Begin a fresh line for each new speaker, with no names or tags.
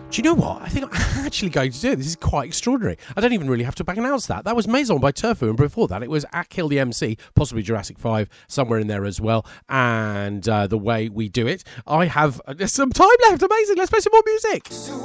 Do you know what? I think I'm actually going to do it. This is quite extraordinary. I don't even really have to back announce that. That was Maison by Turfu, and before that it was At Kill the MC, possibly Jurassic 5, somewhere in there as well, and The Way We Do It. I have some time left. Amazing. Let's play some more music.